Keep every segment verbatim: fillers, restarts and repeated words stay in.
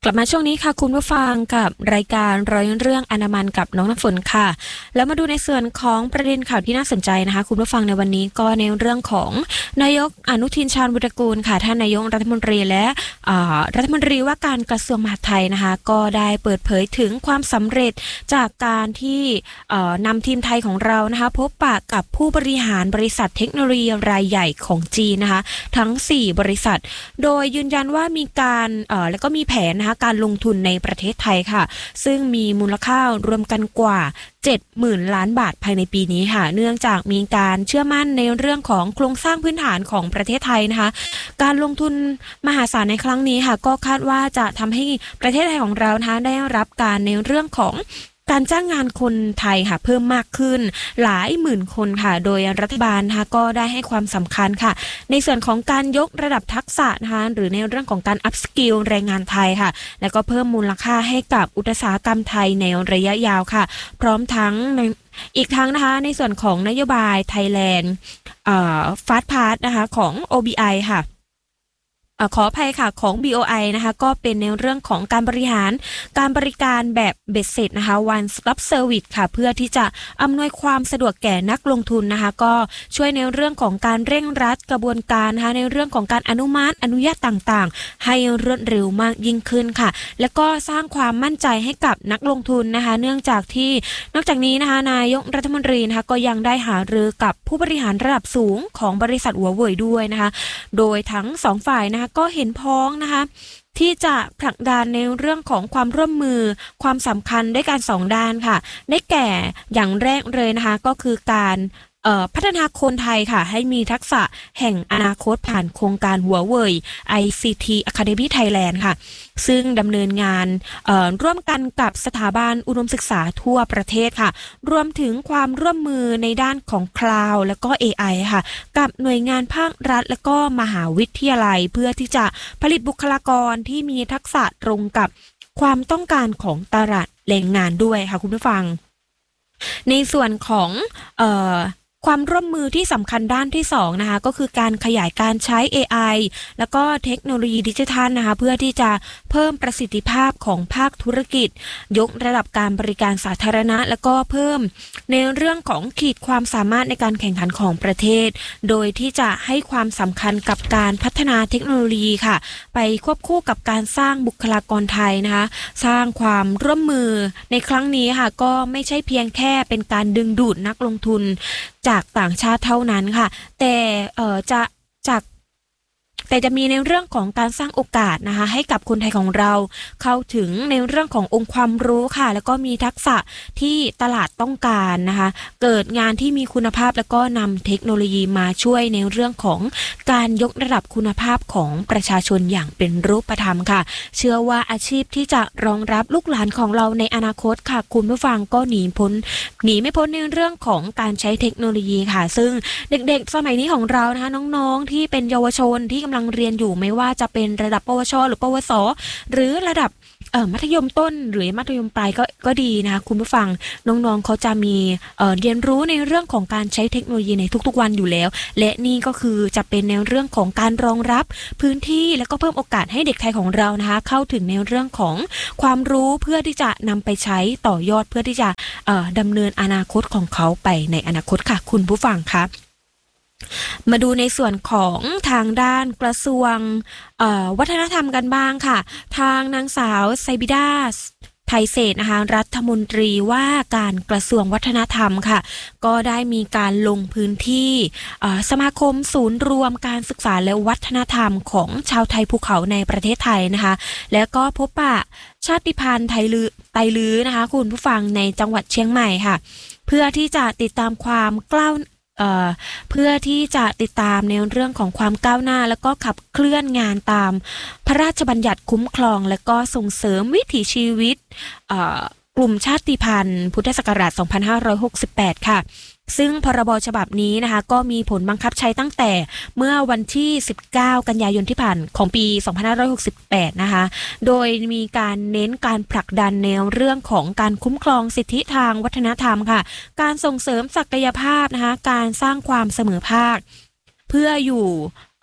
กลับมาช่วงนี้ค่ะคุณผู้ฟังกับรายการร้อยเรื่องอนามันกับน้องน้ำฝนค่ะแล้วมาดูในส่วนของประเด็นข่าวที่น่าสนใจนะคะคุณผู้ฟังในวันนี้ก็ในเรื่องของนายกอนุทินชาญวิรากูลค่ะท่านนายกรัฐมนตรีและรัฐมนตรีว่าการกระทรวงมหาดไทยนะคะก็ได้เปิดเผยถึงความสำเร็จจากการที่นำทีมไทยของเรานะคะพบปะกับผู้บริหารบริษัทเทคโนโลยีรายใหญ่ของจีนนะคะทั้งสี่บริษัทโดยยืนยันว่ามีการแล้วก็มีแผนนะคะการลงทุนในประเทศไทยค่ะซึ่งมีมูลค่ารวมกันกว่าเจ็ดหมื่นล้านบาทภายในปีนี้ค่ะเนื่องจากมีการเชื่อมั่นในเรื่องของโครงสร้างพื้นฐานของประเทศไทยนะคะการลงทุนมหาศาลในครั้งนี้ค่ะก็คาดว่าจะทำให้ประเทศไทยของเรานะคะได้รับการในเรื่องของการจ้างงานคนไทยค่ะเพิ่มมากขึ้นหลายหมื่นคนค่ะโดยรัฐบาลนะคะก็ได้ให้ความสำคัญค่ะในส่วนของการยกระดับทักษะนะคะหรือในเรื่องของการอัพสกิลแรงงานไทยค่ะแล้วก็เพิ่มมูลค่าให้กับอุตสาหกรรมไทยในระยะยาวค่ะพร้อมทั้งอีกทั้งนะคะในส่วนของนโยบาย Thailand เอ่อ Fast Pass นะคะของ โอ บี ไอ ค่ะขออภัยค่ะของ บี โอ ไอ นะคะก็เป็นในเรื่องของการบริหารการบริการแบบเบ็ดเสร็จนะคะ One Stop Service ค่ะเพื่อที่จะอำนวยความสะดวกแก่นักลงทุนนะคะก็ช่วยในเรื่องของการเร่งรัดกระบวนการนะคะในเรื่องของการอนุมัติอนุญาตต่างๆให้รวดเร็วมากยิ่งขึ้นค่ะแล้วก็สร้างความมั่นใจให้กับนักลงทุนนะคะเนื่องจากที่นอกจากนี้นะคะนายกรัฐมนตรีนะคะก็ยังได้หารือกับผู้บริหารระดับสูงของบริษัทหัวเว่ยด้วยนะคะโดยทั้งสองฝ่ายนะคะก็เห็นพ้องนะคะที่จะผลักดันในเรื่องของความร่วมมือความสำคัญด้วยการสองด้านค่ะได้แก่อย่างแรกเลยนะคะก็คือการพัฒนาคนไทยค่ะให้มีทักษะแห่งอนาคตผ่านโครงการหัวเว่ย ไอ ซี ที Academy Thailand ค่ะซึ่งดำเนินงานร่วมกันกับสถาบันอุดมศึกษาทั่วประเทศค่ะรวมถึงความร่วมมือในด้านของคลาวด์และก็ เอ ไอ ค่ะกับหน่วยงานภาครัฐและก็มหาวิทยาลัยเพื่อที่จะผลิตบุคลากรที่มีทักษะตรงกับความต้องการของตลาดแรงงานด้วยค่ะคุณผู้ฟังในส่วนของเอ่อความร่วมมือที่สำคัญด้านที่สองนะคะก็คือการขยายการใช้ เอ ไอ แล้วก็เทคโนโลยีดิจิทัลนะคะเพื่อที่จะเพิ่มประสิทธิภาพของภาคธุรกิจยกระดับการบริการสาธารณะแล้วก็เพิ่มในเรื่องของขีดความสามารถในการแข่งขันของประเทศโดยที่จะให้ความสำคัญกับการพัฒนาเทคโนโลยีค่ะไปควบคู่กับการสร้างบุคลากรไทยนะคะสร้างความร่วมมือในครั้งนี้ค่ะก็ไม่ใช่เพียงแค่เป็นการดึงดูดนักลงทุนจากต่างชาติเท่านั้นค่ะแต่เอ่อจะจากแต่จะมีในเรื่องของการสร้างโอกาสนะคะให้กับคนไทยของเราเข้าถึงในเรื่องขององค์ความรู้ค่ะแล้วก็มีทักษะที่ตลาดต้องการนะคะเกิดงานที่มีคุณภาพแล้วก็นำเทคโนโลยีมาช่วยในเรื่องของการยกระดับคุณภาพของประชาชนอย่างเป็นรูปธรรมค่ะเชื่อว่าอาชีพที่จะรองรับลูกหลานของเราในอนาคตค่ะคุณผู้ฟังก็หนีพ้นหนีไม่พ้นในเรื่องของการใช้เทคโนโลยีค่ะซึ่งเด็กๆสมัยนี้ของเรานะคะน้องๆที่เป็นเยาวชนที่กำลังเรียนอยู่ไม่ว่าจะเป็นระดับปวชหรือปวสหรือระดับเอ่อมัธยมต้นหรือมัธยมปลายก็ก็ดีนะคะคุณผู้ฟังน้องๆเขาจะมีเอ่อเรียนรู้ในเรื่องของการใช้เทคโนโลยีในทุกๆวันอยู่แล้วและนี่ก็คือจะเป็นในเรื่องของการรองรับพื้นที่และก็เพิ่มโอกาสให้เด็กไทยของเรานะคะเข้าถึงในเรื่องของความรู้เพื่อที่จะนำไปใช้ต่อยอดเพื่อที่จะเอ่อดำเนินอนาคตของเขาไปในอนาคตค่ะคุณผู้ฟังคะมาดูในส่วนของทางด้านกระทรวงวัฒนธรรมกันบ้างค่ะทางนางสาวไซบิดาไทยเศษนะคะรัฐมนตรีว่าการกระทรวงวัฒนธรรมค่ะก็ได้มีการลงพื้นที่สมาคมศูนย์รวมการศึกษาและวัฒนธรรมของชาวไทยภูเขาในประเทศไทยนะคะแล้วก็พบปะชาติพันธุ์ไทยลือไตลือนะคะคุณผู้ฟังในจังหวัดเชียงใหม่ค่ะเพื่อที่จะติดตามความกล้าเอ่อเพื่อที่จะติดตามในเรื่องของความก้าวหน้าแล้วก็ขับเคลื่อนงานตามพระราชบัญญัติคุ้มครองและก็ส่งเสริมวิถีชีวิตเอ่อกลุ่มชาติพันธุ์พุทธศักราชสองพันห้าร้อยหกสิบแปดค่ะซึ่งพรบฉบับนี้นะคะก็มีผลบังคับใช้ตั้งแต่เมื่อวันที่สิบเก้ากันยายนที่ผ่านของปีสองพันห้าร้อยหกสิบแปดนะคะโดยมีการเน้นการผลักดันแนวเรื่องของการคุ้มครองสิทธิทางวัฒนธรรมค่ะการส่งเสริมศักยภาพนะคะการสร้างความเสมอภาคเพื่ออยู่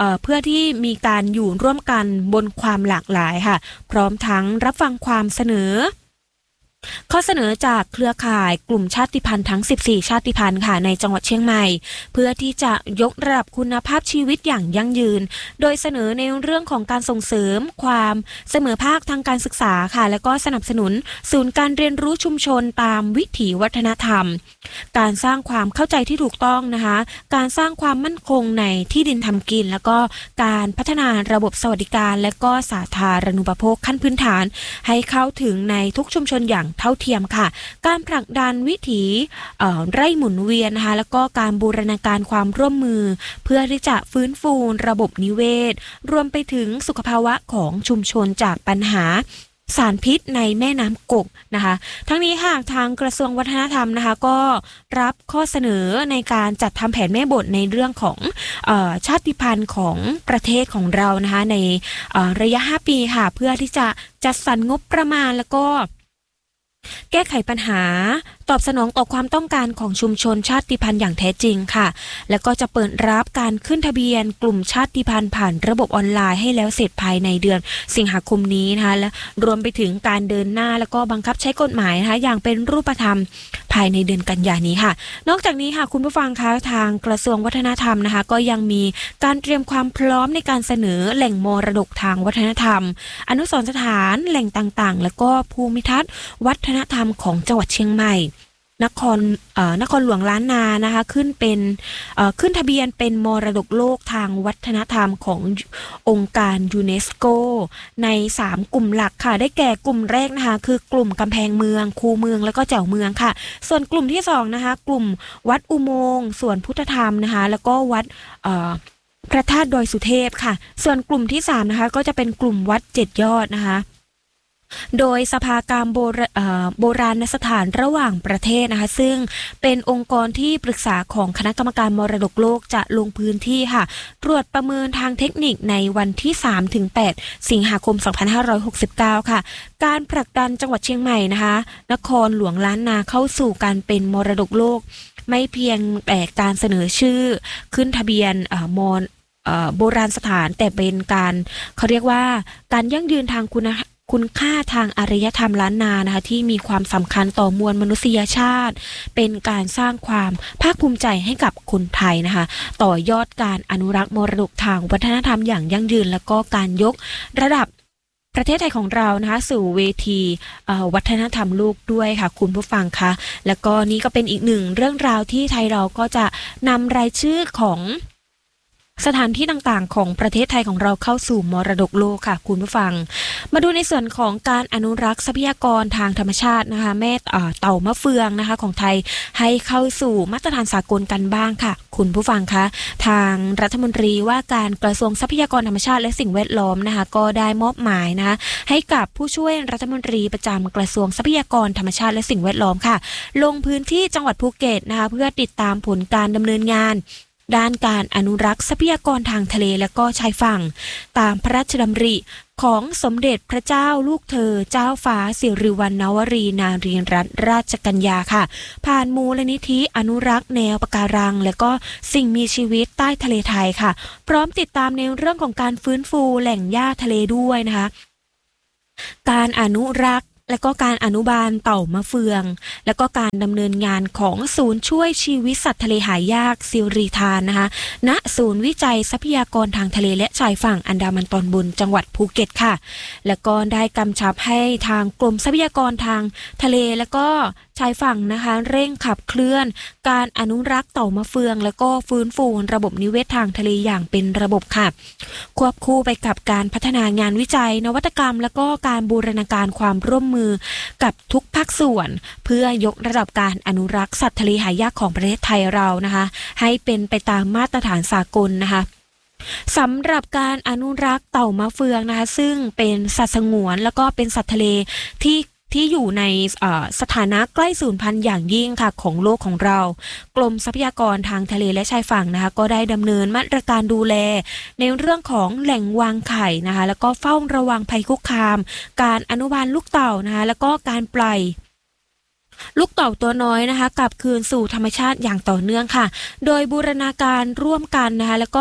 เอ่อเพื่อที่มีการอยู่ร่วมกันบนความหลากหลายค่ะพร้อมทั้งรับฟังความเสนอข้อเสนอจากเครือข่ายกลุ่มชาติพันธุ์ทั้งสิบสี่ชาติพันธุ์ค่ะในจังหวัดเชียงใหม่เพื่อที่จะยกระดับคุณภาพชีวิตอย่างยั่งยืนโดยเสนอในเรื่องของการส่งเสริมความเสมอภาคทางการศึกษาค่ะและก็สนับสนุนศูนย์การเรียนรู้ชุมชนตามวิถีวัฒนธรรมการสร้างความเข้าใจที่ถูกต้องนะคะการสร้างความมั่นคงในที่ดินทำกินแล้วก็การพัฒนาระบบสวัสดิการและก็สาธารณูปโภคขั้นพื้นฐานให้เข้าถึงในทุกชุมชนอย่างเท่าเทียมค่ะการผลักดันวิถีไร่หมุนเวียนนะคะแล้วก็การบูรณาการความร่วมมือเพื่อที่จะฟื้นฟูระบบนิเวศรวมไปถึงสุขภาวะของชุมชนจากปัญหาสารพิษในแม่น้ำกกนะคะทั้งนี้ค่ะทางกระทรวงวัฒนธรรมนะคะก็รับข้อเสนอในการจัดทำแผนแม่บทในเรื่องของเอ่อชาติพันธุ์ของประเทศของเรานะคะในระยะห้าปีค่ะเพื่อที่จะจัดสรรงบประมาณแล้วก็แก้ไขปัญหาตอบสนองต่อความต้องการของชุมชนชาติพันธุ์อย่างแท้จริงค่ะแล้วก็จะเปิดรับการขึ้นทะเบียนกลุ่มชาติพันธุ์ผ่านระบบออนไลน์ให้แล้วเสร็จภายในเดือนสิงหาคมนี้นะคะและรวมไปถึงการเดินหน้าแล้วก็บังคับใช้กฎหมายนะคะอย่างเป็นรูปธรรมภายในเดือนกันยายนนี้ค่ะนอกจากนี้ค่ะคุณผู้ฟังคะทางกระทรวงวัฒนธรรมนะคะก็ยังมีการเตรียมความพร้อมในการเสนอแหล่งมรดกทางวัฒนธรรมอนุสรณ์สถานแหล่งต่างๆแล้วก็ภูมิทัศน์วัฒนธรรมของจังหวัดเชียงใหม่นครเอ่อนครหลวงล้านนานะคะขึ้นเป็นเอ่อขึ้นทะเบียนเป็นมรดกโลกทางวัฒนธรรมขององค์การยูเนสโกในสามกลุ่มหลักค่ะได้แก่กลุ่มแรกนะคะคือกลุ่มกำแพงเมืองคูเมืองแล้วก็แจ่วเมืองค่ะส่วนกลุ่มที่สองนะคะกลุ่มวัดอุโมงค์ส่วนพุทธธรรมนะคะแล้วก็วัดเอ่อพระธาตุดอยสุเทพค่ะส่วนกลุ่มที่สามนะคะก็จะเป็นกลุ่มวัดเจ็ดยอดนะคะโดยสภากามโบราโบราณสถานระหว่างประเทศนะคะซึ่งเป็นองค์กรที่ปรึกษาของคณะกรรมการมรดกโลกจะลงพื้นที่ค่ะตรวจประเมินทางเทคนิคในวันที่ สามถึงแปด สิงหาคม สองพันห้าร้อยหกสิบเก้า ค่ะการผลักดันจังหวัดเชียงใหม่นะคะนครหลวงล้านนาเข้าสู่การเป็นมรดกโลกไม่เพียงแต่การเสนอชื่อขึ้นทะเบียนมรโบราณสถานแต่เป็นการเขาเรียกว่าการยั่งยืนทางคุณคุณค่าทางอารยธรรมล้านนานะคะที่มีความสำคัญต่อมวลมนุษยชาติเป็นการสร้างความภาคภูมิใจให้กับคนไทยนะคะต่อยอดการอนุรักษ์มรดกทางวัฒนธรรมอย่างยั่งยืนแล้วก็การยกระดับประเทศไทยของเรานะคะสู่เวทีวัฒนธรรมโลกด้วยค่ะคุณผู้ฟังคะแล้วก็นี่ก็เป็นอีกหนึ่งเรื่องราวที่ไทยเราก็จะนำรายชื่อของสถานที่ต่างๆของประเทศไทยของเราเข้าสู่มรดกโลกค่ะคุณผู้ฟังมาดูในส่วนของการอนุรักษ์ทรัพยากรทางธรรมชาตินะคะแม่เต่ามะเฟืองนะคะของไทยให้เข้าสู่มาตรฐานสากลกันบ้างค่ะคุณผู้ฟังคะทางรัฐมนตรีว่าการกระทรวงทรัพยากรธรรมชาติและสิ่งแวดล้อมนะคะก็ได้มอบหมายนะคะให้กับผู้ช่วยรัฐมนตรีประจำกระทรวงทรัพยากรธรรมชาติและสิ่งแวดล้อมค่ะลงพื้นที่จังหวัดภูเก็ตนะคะเพื่อติดตามผลการดำเนินงานด้านการอนุรักษ์ทรัพยากรทางทะเลและก็ชายฝั่งตามพระราชดำริของสมเด็จพระเจ้าลูกเธอเจ้าฟ้าสิริวัณณวรีนารีรัตนราชกัญญาค่ะผ่านมูลนิธิอนุรักษ์แนวปะการังและก็สิ่งมีชีวิตใต้ทะเลไทยค่ะพร้อมติดตามในเรื่องของการฟื้นฟูแหล่งหญ้าทะเลด้วยนะคะการอนุรักษ์และก็การอนุบาลเต่ามะเฟืองและก็การดำเนินงานของศูนย์ช่วยชีวิตสัตว์ทะเลหายากซิริธานนะคะณศูนย์วิจัยทรัพยากรทางทะเลและชายฝั่งอันดามันตอนบนจังหวัดภูเก็ตค่ะและก็ได้กำชับให้ทางกรมทรัพยากรทางทะเลและก็ชายฝั่งนะคะเร่งขับเคลื่อนการอนุรักษ์เต่ามะเฟืองและก็ฟื้นฟูระบบนิเวศทางทะเลอย่างเป็นระบบค่ะควบคู่ไปกับการพัฒนางานวิจัยนวัตกรรมและก็การบูรณาการความร่วมมือกับทุกภาคส่วนเพื่อยกระดับการอนุรักษ์สัตว์ทะเลหายากของประเทศไทยเรานะคะให้เป็นไปตามมาตรฐานสากลนะคะสำหรับการอนุรักษ์เต่ามะเฟืองนะคะซึ่งเป็นสัตว์สงวนแล้วก็เป็นสัตว์ทะเลที่ที่อยู่ในสถานะใกล้สูญพันธุ์อย่างยิ่งค่ะของโลกของเรากรมทรัพยากรทางทะเลและชายฝั่งนะคะก็ได้ดำเนินมาตรการดูแลในเรื่องของแหล่งวางไข่นะคะแล้วก็เฝ้าระวังภัยคุกคามการอนุบาลลูกเต่านะคะแล้วก็การปล่อยลูกเต่าตัวน้อยนะคะกลับคืนสู่ธรรมชาติอย่างต่อเนื่องค่ะโดยบูรณาการร่วมกันนะคะแล้วก็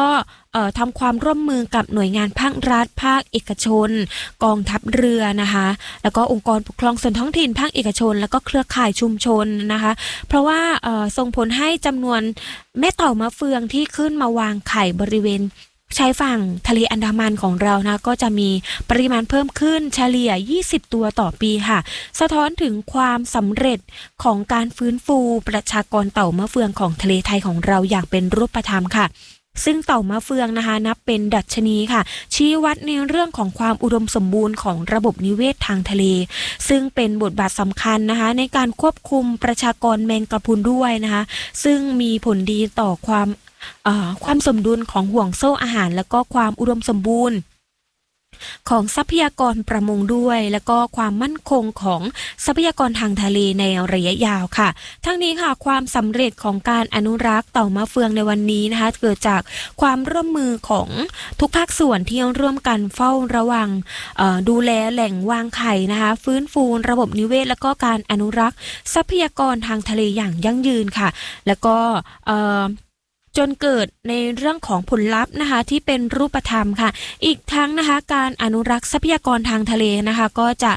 เอ่อทำความร่วมมือกับหน่วยงานภาครัฐภาคเอกชนกองทัพเรือนะคะแล้วก็องค์กรปกครองส่วนท้องถิ่นภาคเอกชนแล้วก็เครือข่ายชุมชนนะคะเพราะว่าเอ่อส่งผลให้จำนวนแม่เต่ามะเฟืองที่ขึ้นมาวางไข่บริเวณชายฝั่งทะเลอันดามันของเรานะก็จะมีปริมาณเพิ่มขึ้นเฉลี่ยยี่สิบตัวต่อปีค่ะสะท้อนถึงความสำเร็จของการฟื้นฟูประชากรเต่ามะเฟืองของทะเลไทยของเราอย่างเป็นรูปธรรมค่ะซึ่งเต่ามะเฟืองนะคะนับเป็นดัชนีค่ะชี้วัดในเรื่องของความอุดมสมบูรณ์ของระบบนิเวศทางทะเลซึ่งเป็นบทบาทสำคัญนะคะในการควบคุมประชากรแมงกะพรุนด้วยนะคะซึ่งมีผลดีต่อความความสมดุลของห่วงโซ่อาหารและก็ความอุดมสมบูรณ์ของทรัพยากรประมงด้วยและก็ความมั่นคงของทรัพยากรทางทะเลในระยะยาวค่ะทั้งนี้ค่ะความสำเร็จของการอนุรักษ์เต่ามะเฟืองในวันนี้นะคะเกิดจากความร่วมมือของทุกภาคส่วนที่ร่วมกันเฝ้าระวังดูแลแหล่งวางไข่นะคะฟื้นฟูระบบนิเวศและก็การอนุรักษ์ทรัพยากรทางทะเลอย่างยั่งยืนค่ะแล้วก็จนเกิดในเรื่องของผลลัพธ์นะคะที่เป็นรูปธรรมค่ะอีกทั้งนะคะการอนุรักษ์ทรัพยากรทางทะเลนะคะก็จะ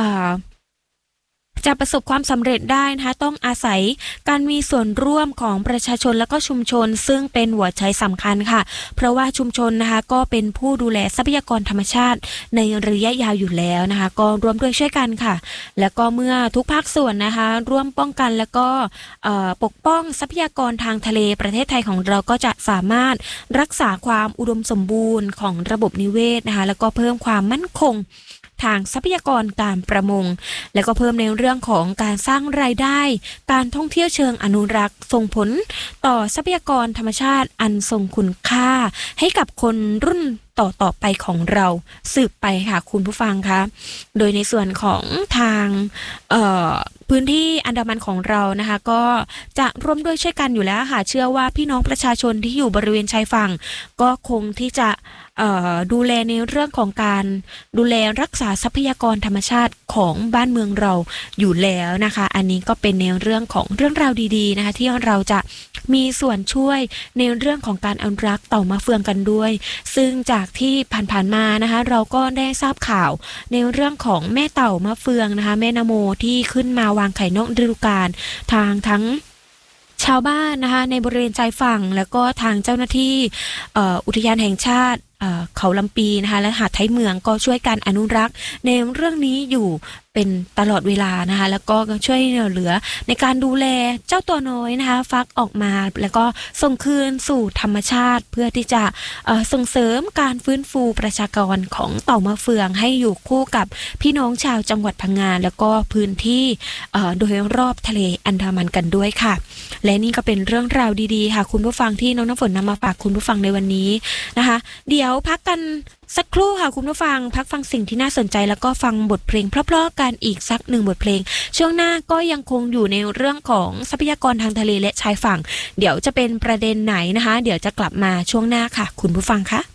จะประสบความสำเร็จได้นะคะต้องอาศัยการมีส่วนร่วมของประชาชนและก็ชุมชนซึ่งเป็นหัวใจสำคัญค่ะเพราะว่าชุมชนนะคะก็เป็นผู้ดูแลทรัพยากรธรรมชาติในระยะยาวอยู่แล้วนะคะก็ร่วมด้วยช่วยกันค่ะแล้วก็เมื่อทุกภาคส่วนนะคะร่วมป้องกันแล้วก็ปกป้องทรัพยากรทางทะเลประเทศไทยของเราก็จะสามารถรักษาความอุดมสมบูรณ์ของระบบนิเวศนะคะแล้วก็เพิ่มความมั่นคงทางทรัพยากรการประมงและก็เพิ่มในเรื่องของการสร้างรายได้การท่องเที่ยวเชิงอนุรักษ์ส่งผลต่อทรัพยากรธรรมชาติอันทรงคุณค่าให้กับคนรุ่นต่อต่อไปของเราสืบไปค่ะคุณผู้ฟังคะโดยในส่วนของทางเอ่อพื้นที่อันดามันของเรานะคะก็จะร่วมด้วยช่วยกันอยู่แล้วค่ะเชื่อว่าพี่น้องประชาชนที่อยู่บริเวณชายฝั่งก็คงที่จะดูแลในเรื่องของการดูแลรักษาทรัพยากรธรรมชาติของบ้านเมืองเราอยู่แล้วนะคะอันนี้ก็เป็นในเรื่องของเรื่องราวดีๆนะคะที่เราจะมีส่วนช่วยในเรื่องของการอนุรักษ์เต่ามะเฟืองกันด้วยซึ่งจากที่ผ่านๆมานะคะเราก็ได้ทราบข่าวในเรื่องของแม่เต่ามะเฟืองนะคะแม่นโมที่ขึ้นมาวางไข่นอกฤดูกาลทางทั้งชาวบ้านนะคะในบริเวณชายฝั่งแล้วก็ทางเจ้าหน้าที่อุทยานแห่งชาติเขาลำปีนะคะและหาดไทยเมืองก็ช่วยการอนุรักษ์ในเรื่องนี้อยู่เป็นตลอดเวลานะคะแล้วก็ช่วยเหลือในการดูแลเจ้าตัวน้อยนะคะฟักออกมาแล้วก็ส่งคืนสู่ธรรมชาติเพื่อที่จะส่งเสริมการฟื้นฟูประชากรของเต่ามะเฟืองให้อยู่คู่กับพี่น้องชาวจังหวัดพังงาแล้วก็พื้นที่โดยรอบทะเลอันดามันกันด้วยค่ะและนี่ก็เป็นเรื่องราวดีๆค่ะคุณผู้ฟังที่น้องน้ำฝนนำมาฝากคุณผู้ฟังในวันนี้นะคะเดี๋ยวพักกันสักครู่ค่ะคุณผู้ฟังพักฟังสิ่งที่น่าสนใจแล้วก็ฟังบทเพลงเพราะๆกันอีกสักหนึ่งบทเพลงช่วงหน้าก็ยังคงอยู่ในเรื่องของทรัพยากรทางทะเลและชายฝั่งเดี๋ยวจะเป็นประเด็นไหนนะคะเดี๋ยวจะกลับมาช่วงหน้าค่ะคุณผู้ฟังคะ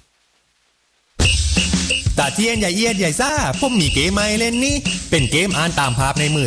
ตาเทียนใหญ่เอียดใหญ่ซ่าผมมีเกมใหม่เล่นนี่เป็นเกมอ่านตามภาพในมือ